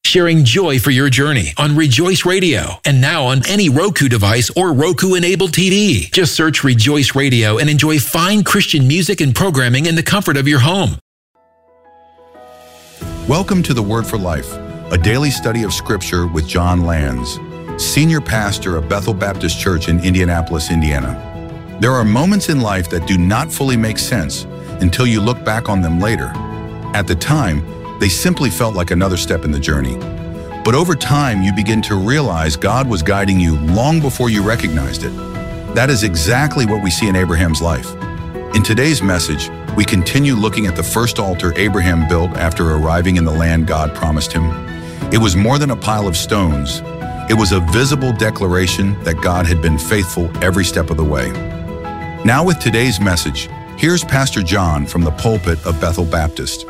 sharing joy for your journey on Rejoice Radio, and now on any Roku device or Roku-enabled TV. Just search Rejoice Radio and enjoy fine Christian music and programming in the comfort of your home. Welcome to the Word for Life, a daily study of Scripture with John Lands, Senior Pastor of Bethel Baptist Church in Indianapolis, Indiana. There are moments in life that do not fully make sense until you look back on them later. At the time, they simply felt like another step in the journey. But over time, you begin to realize God was guiding you long before you recognized it. That is exactly what we see in Abraham's life. In today's message, we continue looking at the first altar Abraham built after arriving in the land God promised him. It was more than a pile of stones. It was a visible declaration that God had been faithful every step of the way. Now with today's message, here's Pastor John from the pulpit of Bethel Baptist.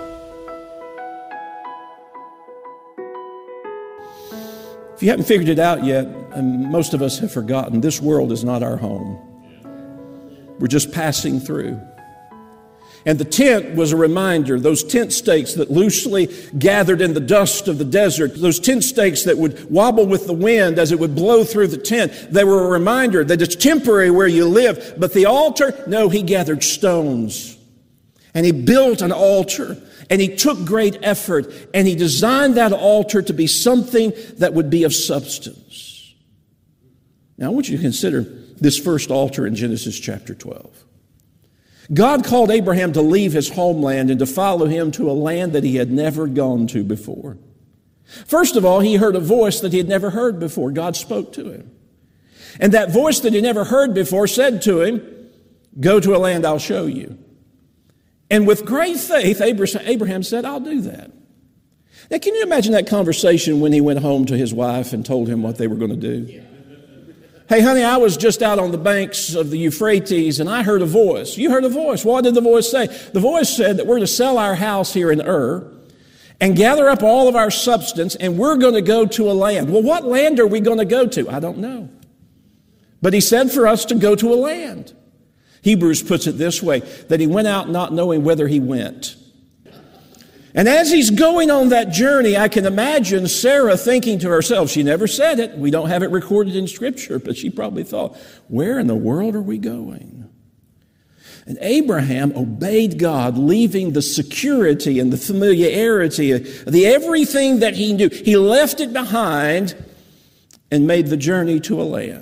If you haven't figured it out yet, and most of us have forgotten, this world is not our home. We're just passing through. And the tent was a reminder, those tent stakes that loosely gathered in the dust of the desert, those tent stakes that would wobble with the wind as it would blow through the tent, they were a reminder that it's temporary where you live. But the altar, no, he gathered stones. And he built an altar. And he took great effort. And he designed that altar to be something that would be of substance. Now I want you to consider this first altar in Genesis chapter 12. God called Abraham to leave his homeland and to follow him to a land that he had never gone to before. First of all, he heard a voice that he had never heard before. God spoke to him. And that voice that he never heard before said to him, "Go to a land I'll show you." And with great faith, Abraham said, "I'll do that." Now, can you imagine that conversation when he went home to his wife and told him what they were going to do? "Hey, honey, I was just out on the banks of the Euphrates and I heard a voice." "You heard a voice? What did the voice say?" "The voice said that we're to sell our house here in Ur and gather up all of our substance and we're going to go to a land." "Well, what land are we going to go to?" "I don't know. But he said for us to go to a land." Hebrews puts it this way, that he went out not knowing whether he went. And as he's going on that journey, I can imagine Sarah thinking to herself, she never said it, we don't have it recorded in Scripture, but she probably thought, where in the world are we going? And Abraham obeyed God, leaving the security and the familiarity, the everything that he knew. He left it behind and made the journey to a land.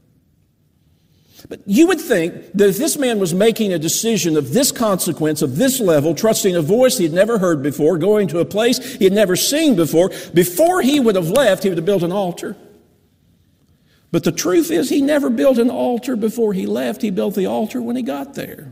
But you would think that if this man was making a decision of this consequence, of this level, trusting a voice he had never heard before, going to a place he had never seen before he would have left, he would have built an altar. But the truth is, he never built an altar before he left. He built the altar when he got there.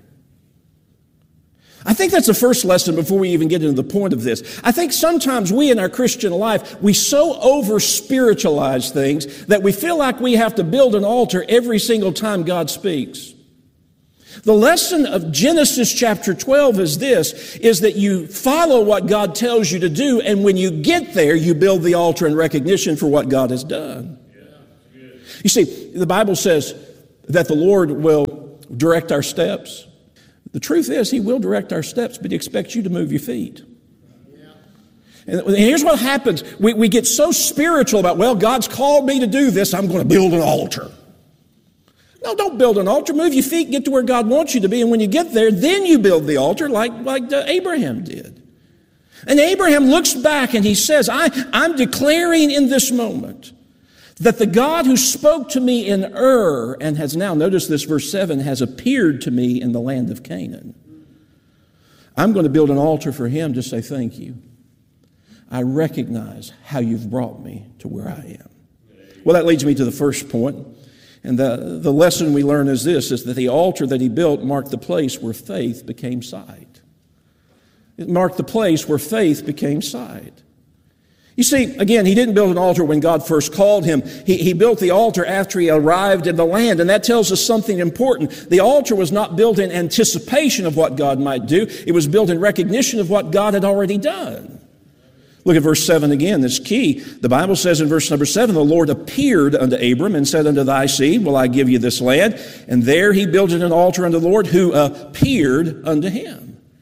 I think that's the first lesson before we even get into the point of this. I think sometimes we in our Christian life, we so over-spiritualize things that we feel like we have to build an altar every single time God speaks. The lesson of Genesis chapter 12 is this, is that you follow what God tells you to do, and when you get there, you build the altar in recognition for what God has done. You see, the Bible says that the Lord will direct our steps. The truth is, he will direct our steps, but he expects you to move your feet. And here's what happens. We get so spiritual about, well, God's called me to do this, I'm going to build an altar. No, don't build an altar. Move your feet, get to where God wants you to be, and when you get there, then you build the altar like Abraham did. And Abraham looks back and he says, I'm declaring in this moment that the God who spoke to me in Ur and has now, notice this, verse 7, has appeared to me in the land of Canaan. I'm going to build an altar for him to say thank you. I recognize how you've brought me to where I am. Well, that leads me to the first point. And the lesson we learn is this, is that the altar that he built marked the place where faith became sight. It marked the place where faith became sight. You see, again, he didn't build an altar when God first called him. He built the altar after he arrived in the land, and that tells us something important. The altar was not built in anticipation of what God might do. It was built in recognition of what God had already done. Look at verse 7 again, that's key. The Bible says in verse number 7, the Lord appeared unto Abram and said, unto thy seed will I give you this land. And there he built an altar unto the Lord who appeared unto him.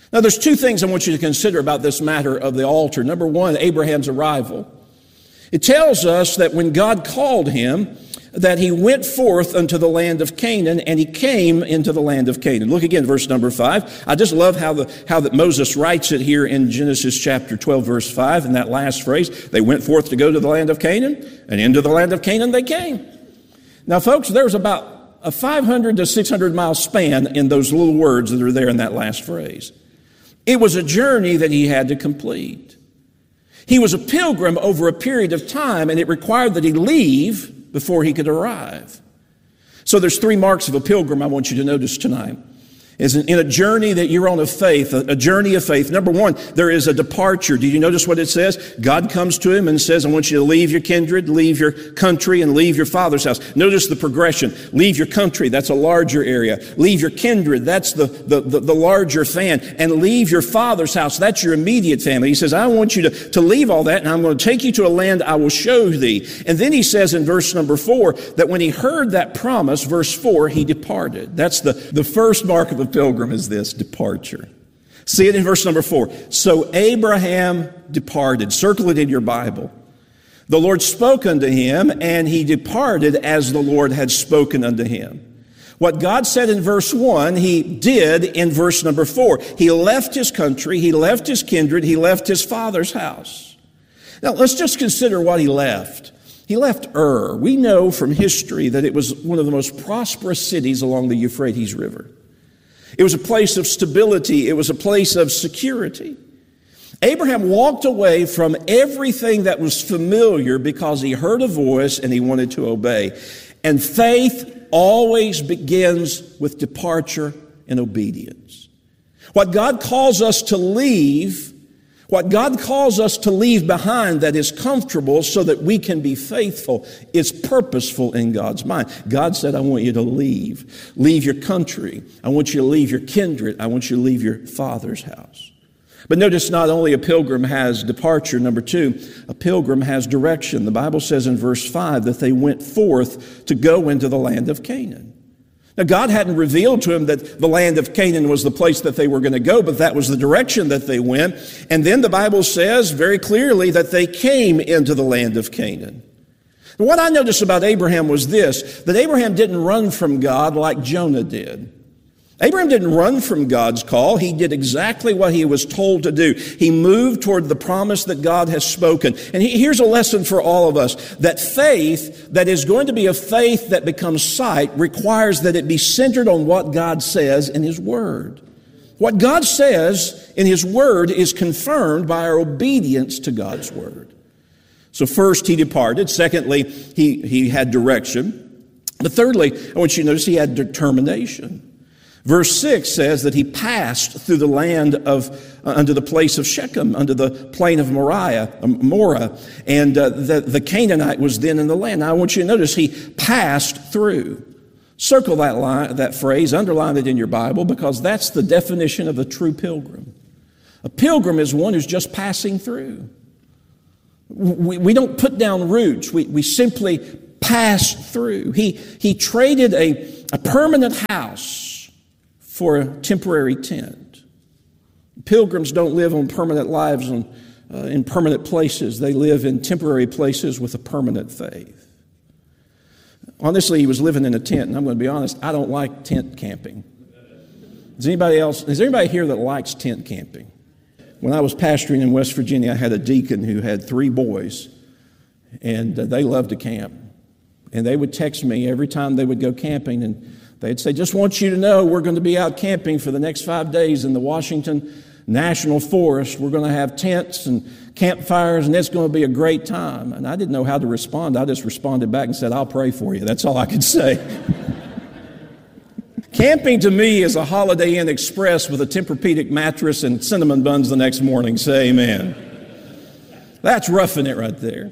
Now, there's two things I want you to consider about this matter of the altar. Number one, Abraham's arrival. It tells us that when God called him, that he went forth unto the land of Canaan, and he came into the land of Canaan. Look again, verse number 5. I just love how that Moses writes it here in Genesis chapter 12, verse 5, in that last phrase. They went forth to go to the land of Canaan, and into the land of Canaan they came. Now, folks, there's about a 500 to 600 mile span in those little words that are there in that last phrase. It was a journey that he had to complete. He was a pilgrim over a period of time, and it required that he leave before he could arrive. So there's three marks of a pilgrim I want you to notice tonight. Is in a journey that you're on of faith, a journey of faith. Number one, there is a departure. Did you notice what it says? God comes to him and says, I want you to leave your kindred, leave your country, and leave your father's house. Notice the progression. Leave your country, that's a larger area. Leave your kindred, that's the larger fan. And leave your father's house, that's your immediate family. He says, I want you to leave all that, and I'm going to take you to a land I will show thee. And then he says in verse number 4, that when he heard that promise, verse 4, he departed. That's the first mark of a pilgrim, is this departure. See it in verse number 4. So Abraham departed. Circle it in your Bible. The Lord spoke unto him, and he departed as the Lord had spoken unto him. What God said in verse 1, he did in verse number 4. He left his country, he left his kindred, he left his father's house. Now let's just consider what he left. He left Ur. We know from history that it was one of the most prosperous cities along the Euphrates River. It was a place of stability. It was a place of security. Abraham walked away from everything that was familiar because he heard a voice and he wanted to obey. And faith always begins with departure and obedience. What God calls us to leave, behind that is comfortable so that we can be faithful, is purposeful in God's mind. God said, I want you to leave. Leave your country. I want you to leave your kindred. I want you to leave your father's house. But notice not only a pilgrim has departure, number 2, a pilgrim has direction. The Bible says in verse 5 that they went forth to go into the land of Canaan. Now, God hadn't revealed to him that the land of Canaan was the place that they were going to go, but that was the direction that they went. And then the Bible says very clearly that they came into the land of Canaan. And what I noticed about Abraham was this, that Abraham didn't run from God like Jonah did. Abraham didn't run from God's call. He did exactly what he was told to do. He moved toward the promise that God has spoken. And here's a lesson for all of us, that faith that is going to be a faith that becomes sight requires that it be centered on what God says in His Word. What God says in His Word is confirmed by our obedience to God's Word. So first, he departed. Secondly, he had direction. But thirdly, I want you to notice he had determination. Verse 6 says that he passed through the land unto the place of Shechem, unto the plain of Morah, and the Canaanite was then in the land. Now I want you to notice he passed through. Circle that phrase, underline it in your Bible, because that's the definition of a true pilgrim. A pilgrim is one who's just passing through. We don't put down roots. We simply pass through. He traded a permanent house for a temporary tent. Pilgrims don't live on permanent lives in permanent places. They live in temporary places with a permanent faith. Honestly, he was living in a tent, and I'm going to be honest, I don't like tent camping. Is there anybody here that likes tent camping? When I was pastoring in West Virginia, I had a deacon who had 3 boys, and they loved to camp. And they would text me every time they would go camping, and they'd say, just want you to know we're going to be out camping for the next 5 days in the Washington National Forest. We're going to have tents and campfires, and it's going to be a great time. And I didn't know how to respond. I just responded back and said, I'll pray for you. That's all I could say. Camping to me is a Holiday Inn Express with a Tempur-Pedic mattress and cinnamon buns the next morning. Say amen. That's roughing it right there.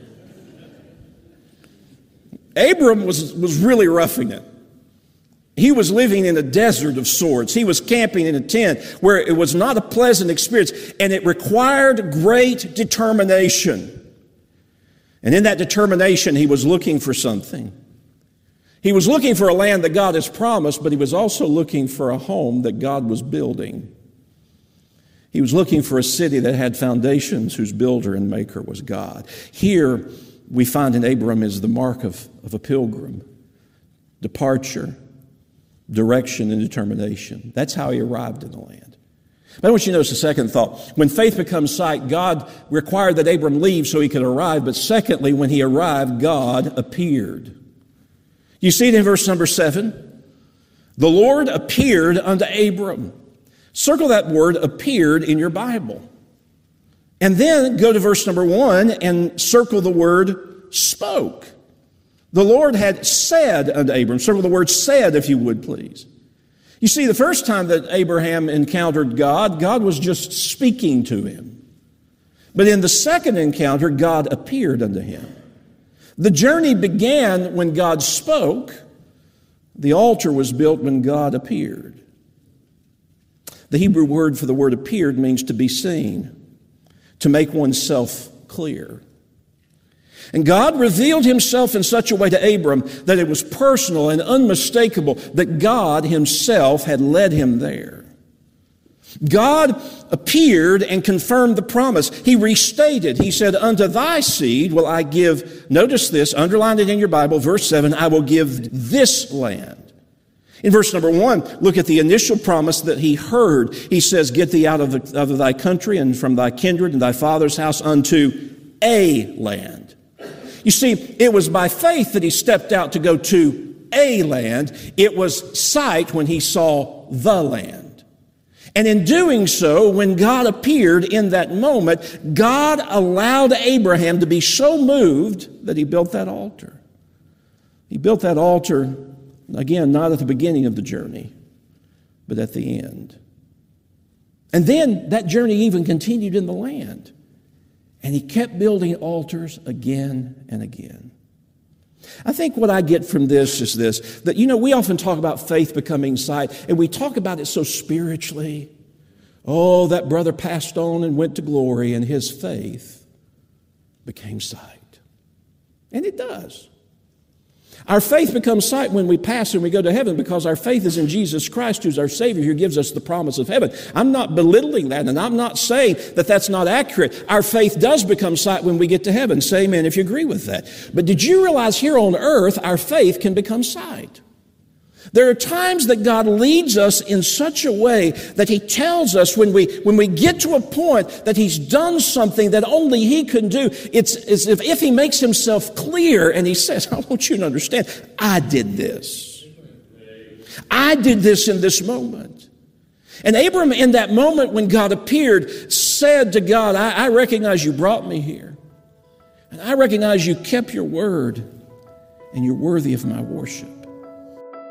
Abram was really roughing it. He was living in a desert of sorts. He was camping in a tent where it was not a pleasant experience, and it required great determination. And in that determination, he was looking for something. He was looking for a land that God has promised, but he was also looking for a home that God was building. He was looking for a city that had foundations, whose builder and maker was God. Here we find in Abram is the mark of a pilgrim, departure, direction, and determination. That's how he arrived in the land. But I want you to notice the second thought. When faith becomes sight, God required that Abram leave so he could arrive. But secondly, when he arrived, God appeared. You see it in verse number 7. The Lord appeared unto Abram. Circle that word appeared in your Bible. And then go to verse number 1 and circle the word spoke. The Lord had said unto Abram. Circle the word said, if you would, please. You see, the first time that Abraham encountered God, God was just speaking to him. But in the second encounter, God appeared unto him. The journey began when God spoke. The altar was built when God appeared. The Hebrew word for the word appeared means to be seen, to make oneself clear. And God revealed himself in such a way to Abram that it was personal and unmistakable that God himself had led him there. God appeared and confirmed the promise. He restated, he said, unto thy seed will I give, notice this, underline it in your Bible, verse 7, I will give this land. In verse number 1, look at the initial promise that he heard. He says, get thee out of thy country and from thy kindred and thy father's house unto a land. You see, it was by faith that he stepped out to go to a land. It was sight when he saw the land. And in doing so, when God appeared in that moment, God allowed Abraham to be so moved that he built that altar. He built that altar, again, not at the beginning of the journey, but at the end. And then that journey even continued in the land. And he kept building altars again and again. I think what I get from this is this, that, we often talk about faith becoming sight, and we talk about it so spiritually. Oh, that brother passed on and went to glory, and his faith became sight. And it does. Our faith becomes sight when we pass and we go to heaven because our faith is in Jesus Christ, who's our Savior, who gives us the promise of heaven. I'm not belittling that, and I'm not saying that that's not accurate. Our faith does become sight when we get to heaven. Say amen if you agree with that. But did you realize here on earth, our faith can become sight? There are times that God leads us in such a way that he tells us when we get to a point that he's done something that only he can do, it's as if he makes himself clear and he says, I want you to understand, I did this. I did this in this moment. And Abram, in that moment when God appeared, said to God, I recognize you brought me here. And I recognize you kept your word and you're worthy of my worship.